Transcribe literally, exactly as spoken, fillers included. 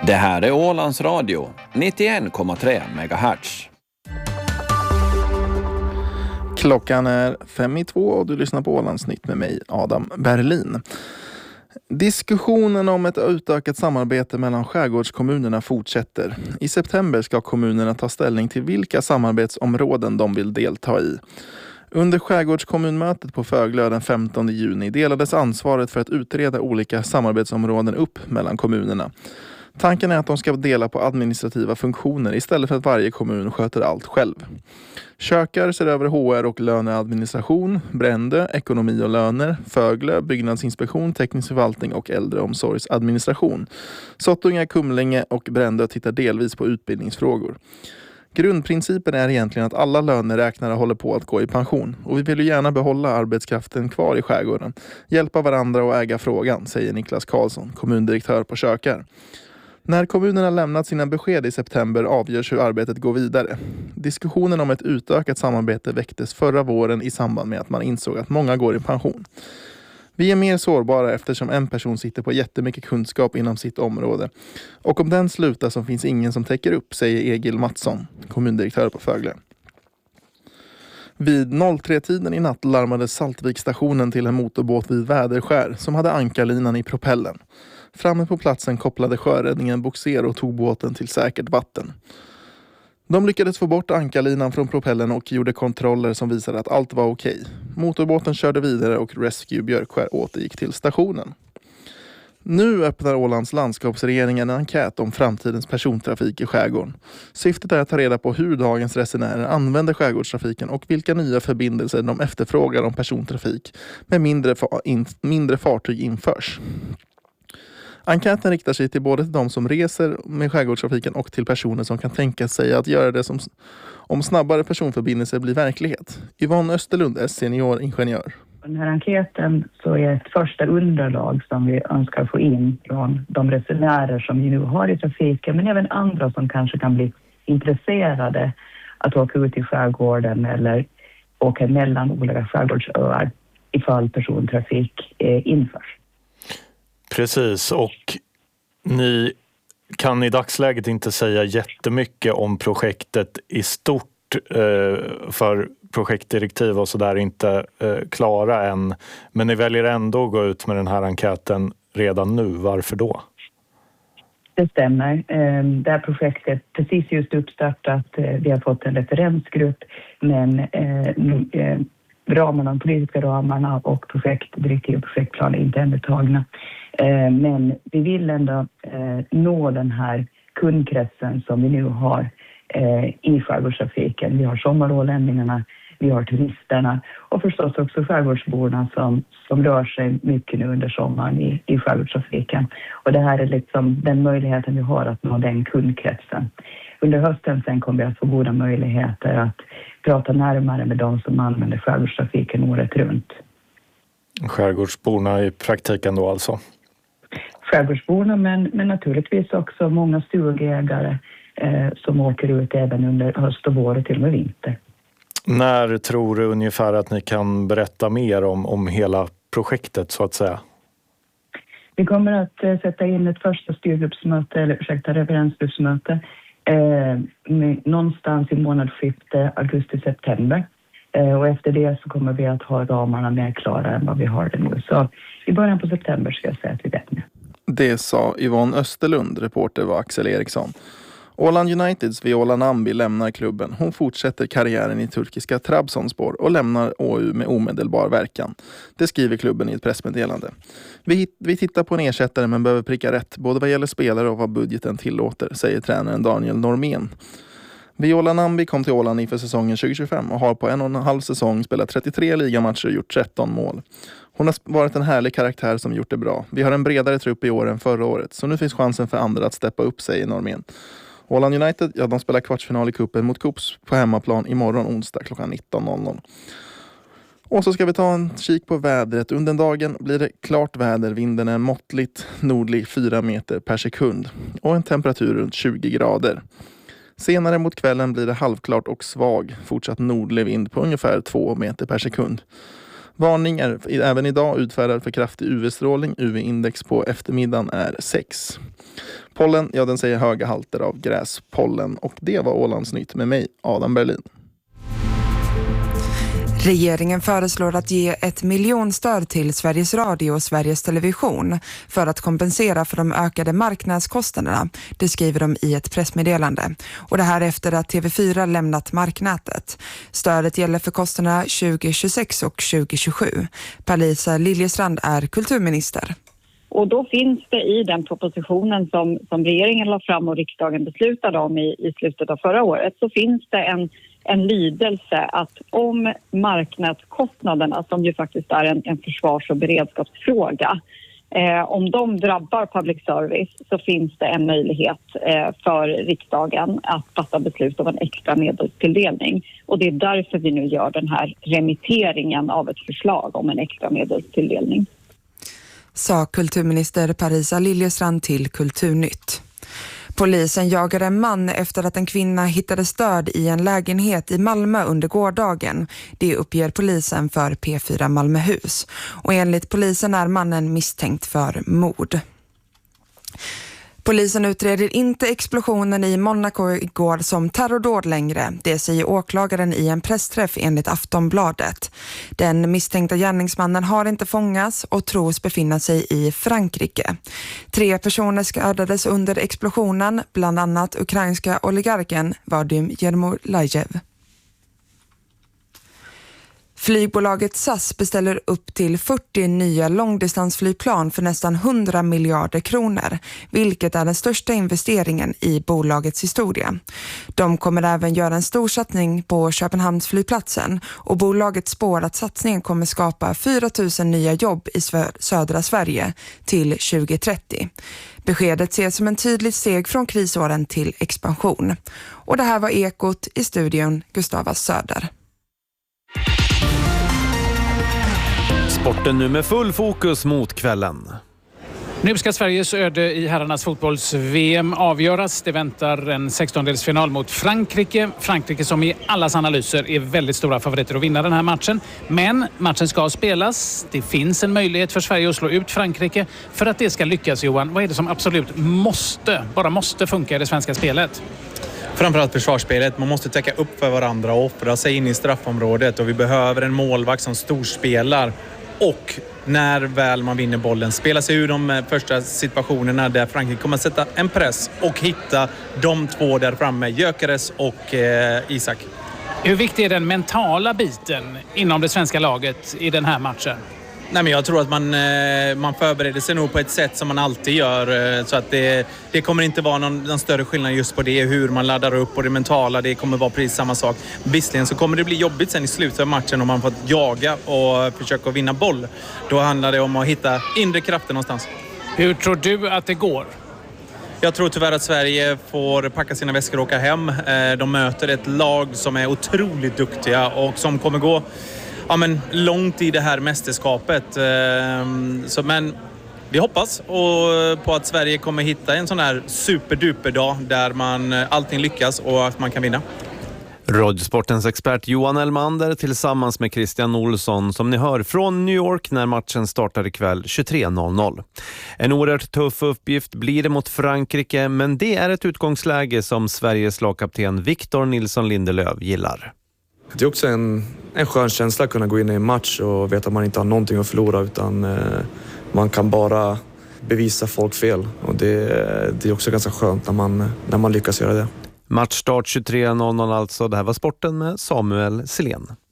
Det här är Ålands Radio, nittioen komma tre megahertz. Klockan är fem i två och du lyssnar på Ålandsnytt med mig, Adam Berlin. Diskussionen om ett utökat samarbete mellan skärgårdskommunerna fortsätter. I september ska kommunerna ta ställning till vilka samarbetsområden de vill delta i. Under skärgårdskommunmötet på Föglö den femtonde juni delades ansvaret för att utreda olika samarbetsområden upp mellan kommunerna. Tanken är att de ska dela på administrativa funktioner istället för att varje kommun sköter allt själv. Kökar ser över H R och löneadministration, Brändö, ekonomi och löner, Föglö, byggnadsinspektion, teknisk förvaltning och äldreomsorgsadministration. Sottunga, Kumlinge och Brändö tittar delvis på utbildningsfrågor. Grundprincipen är egentligen att alla löneräknare håller på att gå i pension och vi vill ju gärna behålla arbetskraften kvar i skärgården. Hjälpa varandra och äga frågan, säger Niklas Karlsson, kommundirektör på Kökar. När kommunerna lämnat sina besked i september avgörs hur arbetet går vidare. Diskussionen om ett utökat samarbete väcktes förra våren i samband med att man insåg att många går i pension. Vi är mer sårbara eftersom en person sitter på jättemycket kunskap inom sitt område. Och om den slutar så finns ingen som täcker upp, säger Egil Mattsson, kommundirektör på Föglö. Vid tre-tiden i natt larmade Saltvikstationen till en motorbåt vid Väderskär som hade ankarlinan i propellen. Framme på platsen kopplade sjöräddningen boxer och tog båten till säkert vatten. De lyckades få bort ankarlinan från propellen och gjorde kontroller som visade att allt var okej. Motorbåten körde vidare och Rescue Björkskär återgick till stationen. Nu öppnar Ålands landskapsregering en enkät om framtidens persontrafik i skärgården. Syftet är att ta reda på hur dagens resenärer använder skärgårdstrafiken och vilka nya förbindelser de efterfrågar om persontrafik med mindre, fa- in- mindre fartyg införs. Enkäten riktar sig till både till de som reser med skärgårdstrafiken och till personer som kan tänka sig att göra det som, om snabbare personförbindelser blir verklighet. Yvonne Österlund är senioringenjör. Den här enkäten så är ett första underlag som vi önskar få in från de resenärer som vi nu har i trafiken, men även andra som kanske kan bli intresserade att åka ut i skärgården eller åka mellan olika skärgårdsöar ifall persontrafik eh, införs. Precis, och ni kan i dagsläget inte säga jättemycket om projektet i stort eh, för projektdirektiv och sådär inte eh, klara än. Men ni väljer ändå att gå ut med den här enkäten redan nu. Varför då? Det stämmer. Det här projektet precis just uppstartat. Vi har fått en referensgrupp, men ramarna, de politiska ramarna och projektdirektiv och projektplan är inte ännu tagna. Men vi vill ändå nå den här kundkretsen som vi nu har i skärgårdstrafiken. Vi har sommarålänningarna, vi har turisterna och förstås också skärgårdsborna som, som rör sig mycket nu under sommaren i, i skärgårdstrafiken. Och det här är liksom den möjligheten vi har att nå den kundkretsen. Under hösten sen kommer vi att få goda möjligheter att prata närmare med de som använder skärgårdstrafiken året runt. Skärgårdsborna i praktiken då alltså? Skärgårdsborna, men, men naturligtvis också många stugägare eh, som åker ut även under höst och vår och till och med vinter. När tror du ungefär att ni kan berätta mer om, om hela projektet så att säga? Vi kommer att eh, sätta in ett första styrgruppsmöte, eller ursäkta, referensgruppsmöte eh, med, någonstans i månadsskiftet augusti-september. Eh, och efter det så kommer vi att ha ramarna mer klara än vad vi har det nu. Så i början på september ska jag säga att vi vet mer. Det sa Yvonne Österlund, reporter var Axel Eriksson. Åland Uniteds Viola Nambi lämnar klubben. Hon fortsätter karriären i turkiska Trabzonspor och lämnar Å U med omedelbar verkan. Det skriver klubben i ett pressmeddelande. Vi, vi tittar på en ersättare men behöver pricka rätt både vad gäller spelare och vad budgeten tillåter, säger tränaren Daniel Normén. Viola Nambi kom till Åland inför säsongen tjugo tjugofem och har på en och en halv säsong spelat trettiotre ligamatcher och gjort tretton mål. Hon har varit en härlig karaktär som gjort det bra. Vi har en bredare trupp i år än förra året, så nu finns chansen för andra att steppa upp, säger Normén. Åland United, ja, de spelar kvartsfinal i kuppen mot Kops på hemmaplan imorgon onsdag klockan nitton noll noll. Och så ska vi ta en kik på vädret. Under dagen blir det klart väder, vinden är måttligt nordlig fyra meter per sekund och en temperatur runt tjugo grader. Senare mot kvällen blir det halvklart och svag, fortsatt nordlig vind på ungefär två meter per sekund. Varning är även idag utfärdad för kraftig U V-strålning. U V-index på eftermiddagen är sex. Pollen, ja den säger höga halter av gräspollen. Och det var Ålandsnytt med mig, Adam Berlin. Regeringen föreslår att ge ett miljonstöd till Sveriges Radio och Sveriges Television för att kompensera för de ökade marknadskostnaderna. Det skriver de i ett pressmeddelande. Och det här efter att T V fyra lämnat marknätet. Stödet gäller för kostnaderna tjugo tjugosex och tjugo tjugosju. Parisa Liljestrand är kulturminister. Och då finns det i den propositionen som, som regeringen la fram och riksdagen beslutade om i, i slutet av förra året, så finns det en, en lydelse att om marknadskostnaderna, som ju faktiskt är en, en försvars- och beredskapsfråga, eh, om de drabbar public service, så finns det en möjlighet eh, för riksdagen att fatta beslut om en extra medelstilldelning. Och det är därför vi nu gör den här remitteringen av ett förslag om en extra medelstilldelning. Sa kulturminister Parisa Liljestrand till Kulturnytt. Polisen jagar en man efter att en kvinna hittades död i en lägenhet i Malmö under gårdagen. Det uppger polisen för P fyra Malmöhus. Och enligt polisen är mannen misstänkt för mord. Polisen utreder inte explosionen i Monaco igår som terrordåd längre. Det säger åklagaren i en pressträff enligt Aftonbladet. Den misstänkta gärningsmannen har inte fångats och tros befinna sig i Frankrike. Tre personer skadades under explosionen, bland annat ukrainska oligarken Vadim Yermolayev. Flygbolaget S A S beställer upp till fyrtio nya långdistansflygplan för nästan hundra miljarder kronor, vilket är den största investeringen i bolagets historia. De kommer även göra en stor satsning på Köpenhamnsflygplatsen och bolaget spår att satsningen kommer skapa fyra tusen nya jobb i södra Sverige till tjugo trettio. Beskedet ses som en tydlig steg från krisåren till expansion. Och det här var Ekot, i studion Gustava Söder. Sporten nu med full fokus mot kvällen. Nu ska Sveriges öde i herrarnas fotbolls-V M avgöras. Det väntar en sextondelsfinal mot Frankrike. Frankrike som i allas analyser är väldigt stora favoriter att vinna den här matchen. Men matchen ska spelas. Det finns en möjlighet för Sverige att slå ut Frankrike. För att det ska lyckas, Johan, vad är det som absolut måste, bara måste funka i det svenska spelet? Framförallt försvarsspelet. Man måste täcka upp för varandra och offra sig in i straffområdet. Och vi behöver en målvakt som storspelar. Och när väl man vinner bollen, spela sig ur de första situationerna där Frankrike kommer att sätta en press och hitta de två där framme, Gyökeres och eh, Isak. Hur viktig är den mentala biten inom det svenska laget i den här matchen? Nej, men jag tror att man, man förbereder sig nog på ett sätt som man alltid gör. Så att det, det kommer inte vara någon, någon större skillnad just på det. Hur man laddar upp och det mentala, det kommer vara precis samma sak. Visserligen så kommer det bli jobbigt sen i slutet av matchen om man får jaga och försöka vinna boll. Då handlar det om att hitta inre krafter någonstans. Hur tror du att det går? Jag tror tyvärr att Sverige får packa sina väskor och åka hem. De möter ett lag som är otroligt duktiga och som kommer gå ja, men långt i det här mästerskapet. Så, men vi hoppas och på att Sverige kommer hitta en sån här superduper dag där man allting lyckas och att man kan vinna. Radiosportens expert Johan Elmander tillsammans med Christian Olsson som ni hör från New York när matchen startar ikväll tjugotre noll noll. En oerhört tuff uppgift blir det mot Frankrike, men det är ett utgångsläge som Sveriges lagkapten Victor Nilsson Lindelöf gillar. Det är också en, en skön känsla att kunna gå in i en match och veta att man inte har någonting att förlora utan eh, man kan bara bevisa folk fel. Och det, det är också ganska skönt när man, när man lyckas göra det. Matchstart tjugotre noll noll alltså. Det här var sporten med Samuel Selén.